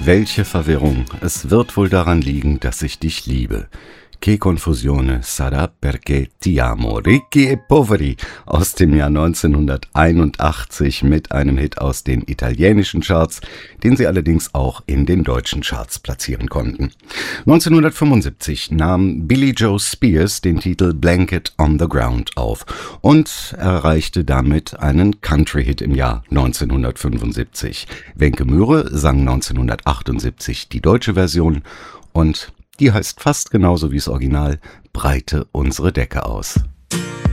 welche Verwirrung. Es wird wohl daran liegen, dass ich dich liebe. Che confusione sarà perché ti amo. Ricchi e Poveri aus dem Jahr 1981 mit einem Hit aus den italienischen Charts, den sie allerdings auch in den deutschen Charts platzieren konnten. 1975 nahm Billie Joe Spears den Titel Blanket on the Ground auf und erreichte damit einen Country-Hit im Jahr 1975. Wenke Möhre sang 1978 die deutsche Version und die heißt fast genauso wie das Original, Breite unsere Decke aus.